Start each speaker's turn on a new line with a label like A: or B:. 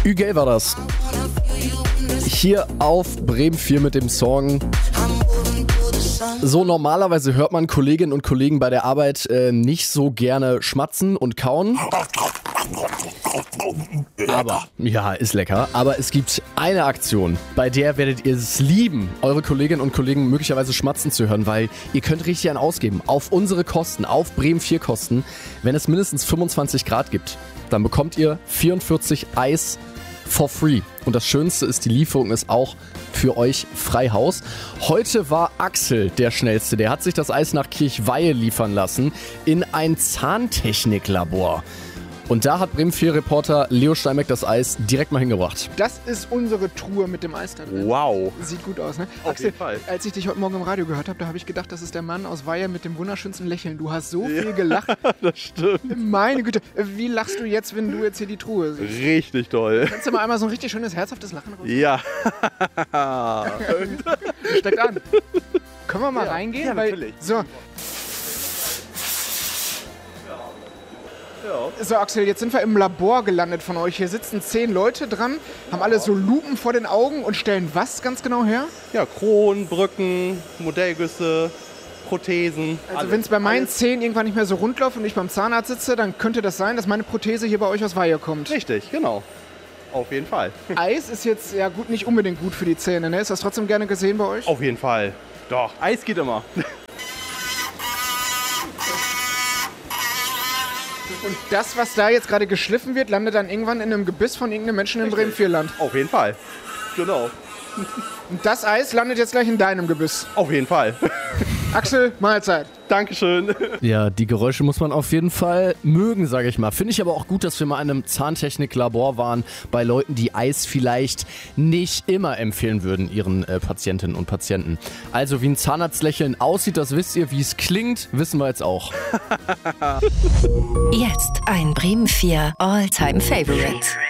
A: Hügel war das. Hier auf Bremen 4 mit dem Song. So, normalerweise hört man Kolleginnen und Kollegen bei der Arbeit nicht so gerne schmatzen und kauen. Aber, ja, ist lecker. Aber es gibt eine Aktion, bei der werdet ihr es lieben, eure Kolleginnen und Kollegen möglicherweise schmatzen zu hören, weil ihr könnt richtig einen ausgeben. Auf unsere Kosten, auf Bremen 4 Kosten. Wenn es mindestens 25 Grad gibt, dann bekommt ihr 44 Eis for free. Und das Schönste ist, die Lieferung ist auch für euch frei Haus. Heute war Axel der Schnellste. Der hat sich das Eis nach Kirchweihe liefern lassen in ein Zahntechniklabor. Und da hat Bremen 4 Reporter Leo Steinbeck das Eis direkt mal hingebracht.
B: Das ist unsere Truhe mit dem Eis da drin.
C: Wow.
B: Sieht gut aus, ne?
C: Auf
B: Axel,
C: jeden Fall.
B: als ich dich heute Morgen im Radio gehört habe, da habe ich gedacht, das ist der Mann aus Weihe mit dem wunderschönsten Lächeln. Du hast so viel gelacht.
C: Das stimmt.
B: Meine Güte, wie lachst du jetzt, wenn du jetzt hier die Truhe siehst?
C: Richtig toll.
B: Kannst du mal einmal so ein richtig schönes, herzhaftes Lachen raus?
C: Ja.
B: Steckt an. Können wir mal reingehen?
C: Ja, natürlich.
B: So. So, Axel, jetzt sind wir im Labor gelandet von euch. Hier sitzen 10 Leute dran, haben alle so Lupen vor den Augen und stellen was ganz genau her?
C: Ja, Kronen, Brücken, Modellgüsse, Prothesen.
B: Also wenn es bei meinen 10 irgendwann nicht mehr so rund läuft und ich beim Zahnarzt sitze, dann könnte das sein, dass meine Prothese hier bei euch aus Weihe kommt.
C: Richtig, genau. Auf jeden Fall.
B: Eis ist jetzt ja gut, nicht unbedingt gut für die Zähne, ne? Ist das trotzdem gerne gesehen bei euch?
C: Auf jeden Fall. Doch, Eis geht immer.
B: Und das, was da jetzt gerade geschliffen wird, landet dann irgendwann in einem Gebiss von irgendeinem Menschen in Bremen-4-Land.
C: Auf jeden Fall. Genau.
B: Und das Eis landet jetzt gleich in deinem Gebiss.
C: Auf jeden Fall.
B: Axel, Mahlzeit.
C: Dankeschön.
A: Ja, die Geräusche muss man auf jeden Fall mögen, sage ich mal. Finde ich aber auch gut, dass wir mal in einem Zahntechniklabor waren, bei Leuten, die Eis vielleicht nicht immer empfehlen würden, ihren Patientinnen und Patienten. Also wie ein Zahnarztlächeln aussieht, das wisst ihr. Wie es klingt, wissen wir jetzt auch.
D: Jetzt ein Bremen 4 All-Time Favorite.